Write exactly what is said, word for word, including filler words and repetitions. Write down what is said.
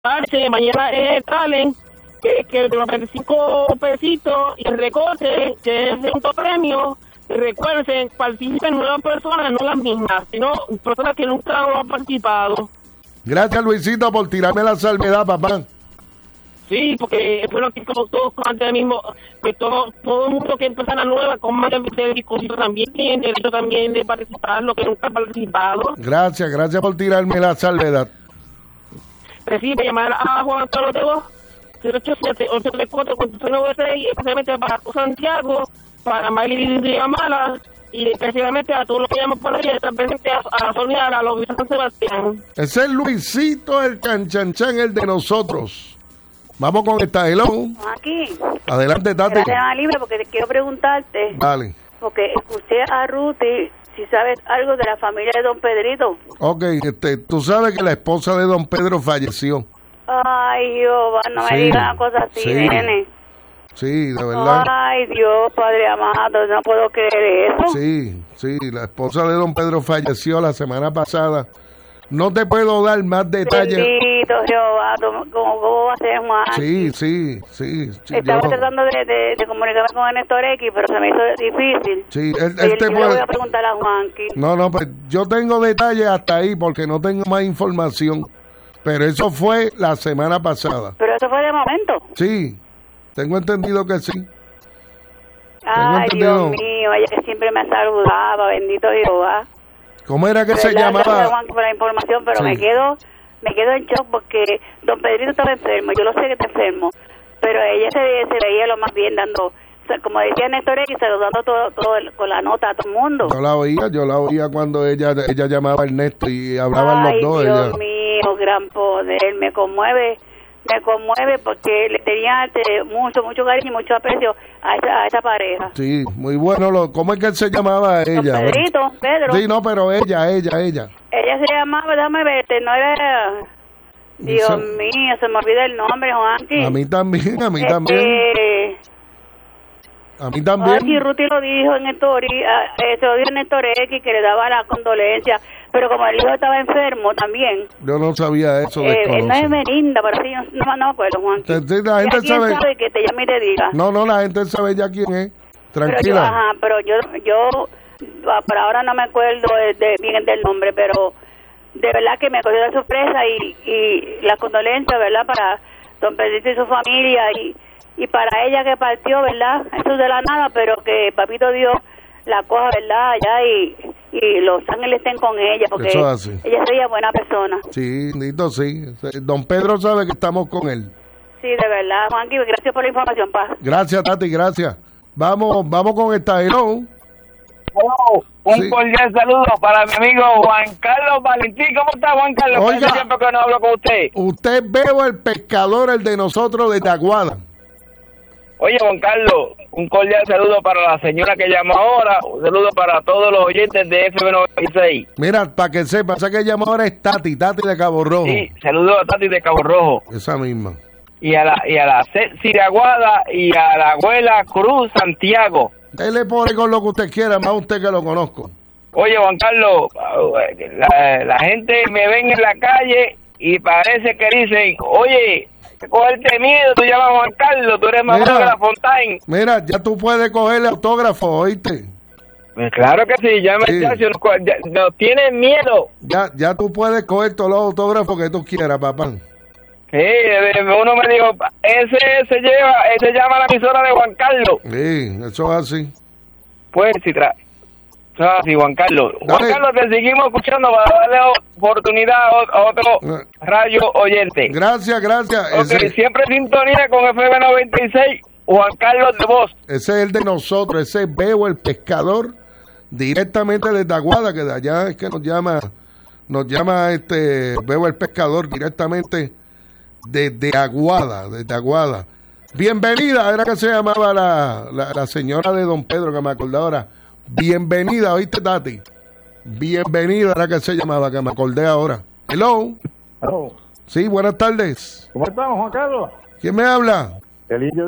parche, mañana es Talen, que, que de los veinticinco pesitos y el recorte, que es el segundo premio. Recuerden, participen nuevas personas, no las mismas, sino personas que nunca han participado. Gracias, Luisito, por tirarme la salvedad, papá. Sí, porque bueno, que como todos antes mismo, que todo, todo el mundo que empieza la nueva con más de discurso también tiene derecho también de participar, lo que nunca ha participado. Gracias, gracias por tirarme la salvedad. Recibe llamar a Juan Carlos de Voz, cero ocho siete, ocho tres cuatro, cuatro nueve seis, especialmente para Santiago, para Miley de Amala, y especialmente a todos los que llaman por ahí, están presentes a la Sonia, a los de San Sebastián. Ese es Luisito, el canchanchan, el de nosotros. Vamos con esta, hello. Aquí. Adelante, Tati. Gracias, libre, porque te quiero preguntarte. Vale. Porque escuché a Ruti, si sabes algo de la familia de Don Pedrito. Ok, este, tú sabes que la esposa de Don Pedro falleció. Ay, Dios, no Sí, me digas una cosa así, sí. nene. Sí, de verdad. Ay, Dios, Padre amado, no puedo creer eso. Sí, sí, la esposa de Don Pedro falleció la semana pasada. No te puedo dar más detalles. Bendito Jehová, ¿cómo, cómo va a ser, Juan? Sí, sí, sí. sí, Estaba yo- tratando de, de, de comunicarme con el Néstor X, pero se me hizo difícil. Sí, él, Y él te yo le puede... voy a preguntar a Juanqui. No, no, pues yo tengo detalles hasta ahí porque no tengo más información. Pero eso fue la semana pasada. Pero eso fue de momento. Sí, tengo entendido que sí. Ay, entendido. Dios mío, ella que siempre me saludaba, bendito Jehová. ¿Cómo era que se ¿Verdad? Gracias, llamaba? Juanqui, por la información, pero Sí. me quedo me quedo en shock porque Don Pedrito estaba enfermo, yo lo sé que está enfermo, pero ella se, se veía lo más bien dando, o sea, como decía Néstor X, saludando todo, todo el- con la nota a todo el mundo. Yo la oía, yo la oía cuando ella ella llamaba a Ernesto y hablaban Ay, los dos. Dios ella- mío, gran poder, me conmueve, me conmueve porque le tenía este, mucho, mucho cariño y mucho aprecio a esa, a esa pareja. Sí, muy bueno. Lo, ¿Cómo es que se llamaba Don ella? Pedrito, Pedro. Sí, no, pero ella, ella, ella. Ella se llamaba, déjame verte, no era... Dios Se- mío, se me olvida el nombre, Juanqui. A mí también, a mí Este, también. A mí Ay, también. sí, Ruti lo dijo en el Tori, ah, eh, se lo dijo en el X que le daba la condolencia, pero como el hijo estaba enfermo también. Yo no sabía eso. Eh, él no es desconozco. Melinda, pero sí, no, no me acuerdo, Juan. Te- te- la gente ¿Quién sabe- sabe que te llame y te diga? No, no, la gente sabe ya quién es. Pero yo, Tranquila. ajá, pero yo, yo, ah, por ahora no me acuerdo de, de- bien del nombre, pero de verdad que me cogió de sorpresa y, y la condolencia, ¿verdad? Para don Pedrito y su familia y, y para ella que partió, ¿verdad? Eso es de la nada, pero que Papito Dios la coja, ¿verdad? Allá y, y los ángeles estén con ella, porque Eso es así. ella sería buena persona. Sí, Nito, sí. Don Pedro sabe que estamos con él. Sí, de verdad, Juanqui, gracias por la información, Paz. Gracias, Tati, gracias. Vamos, vamos con esta hello. Hello, un Sí. cordial saludo para mi amigo Juan Carlos Valentín. ¿Cómo está, Juan Carlos? Oiga. Hace tiempo que no hablo con usted. Usted veo el pescador, el de nosotros de Taguada. Oye, Juan Carlos, un cordial saludo para la señora que llamó ahora. Un saludo para todos los oyentes de F M noventa y seis. Mira, para que sepa, esa que llama ahora es Tati, Tati de Cabo Rojo. Sí, saludo a Tati de Cabo Rojo. Esa misma. Y a la y a la C- Siraguada y a la abuela Cruz Santiago. Él le pone con lo que usted quiera, más usted que lo conozco. Oye, Juan Carlos, la, la gente me ven en la calle y parece que dicen, oye, cogerte miedo, tú llamas a Juan Carlos, tú eres más Mira. bueno que la Fontaine. Mira, ya tú puedes cogerle autógrafo, ¿oíste? Pues claro que sí, ya me Sí. ya, nos, co- ya- nos tienen miedo. Ya, ya tú puedes coger todos los autógrafos que tú quieras, papá. Sí, eh, uno me dijo, ese se lleva, ese llama a la emisora de Juan Carlos. Sí, eso es así. Pues si tra... Eso es así, Juan Carlos. Juan Dale. Carlos, te seguimos escuchando para darle oportunidad a o- a otro radio oyente. Gracias, gracias. Ok, Ese, siempre sintonía con F M noventa y seis, Juan Carlos de Voz. ese es el de nosotros, ese es Bebo el pescador, directamente desde Aguada, que de allá es que nos llama, nos llama este Bebo el pescador directamente desde Aguada, desde Aguada. Bienvenida, era que se llamaba la, la, la señora de Don Pedro, que me acordé ahora. Bienvenida, ¿oíste, Tati? Bienvenida, era que se llamaba, que me acordé ahora. Hello. Hello. Sí, buenas tardes. ¿Cómo estamos, Juan Carlos? ¿Quién me habla? El indio